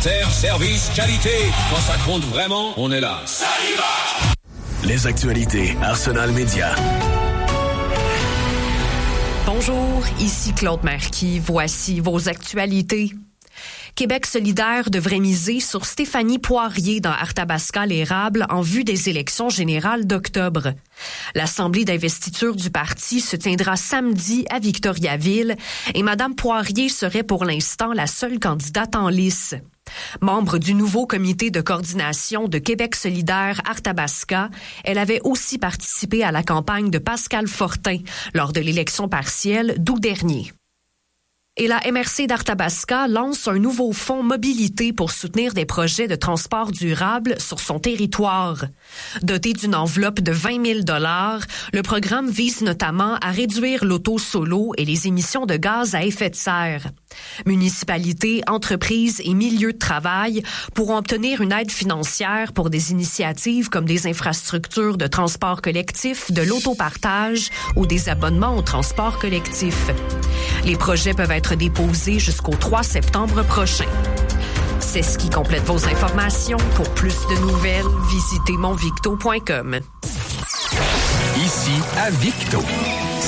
Commentaires, service, qualité. Quand ça compte vraiment, on est là. Ça y va! Les actualités Arsenal Média. Bonjour, ici Claude Marquis. Voici vos actualités. Québec solidaire devrait miser sur Stéphanie Poirier dans Arthabasca-l'Érable en vue des élections générales d'octobre. L'assemblée d'investiture du parti se tiendra samedi à Victoriaville et Mme Poirier serait pour l'instant la seule candidate en lice. Membre du nouveau comité de coordination de Québec solidaire Arthabasca, elle avait aussi participé à la campagne de Pascal Fortin lors de l'élection partielle d'août dernier. Et la MRC d'Arthabasca lance un nouveau fonds mobilité pour soutenir des projets de transport durable sur son territoire. Doté d'une enveloppe de 20 000 $, le programme vise notamment à réduire l'auto solo et les émissions de gaz à effet de serre. Municipalités, entreprises et milieux de travail pourront obtenir une aide financière pour des initiatives comme des infrastructures de transport collectif, de l'autopartage ou des abonnements au transport collectif. Les projets peuvent être déposés jusqu'au 3 septembre prochain. C'est ce qui complète vos informations. Pour plus de nouvelles, visitez monvicto.com. Ici à Victo.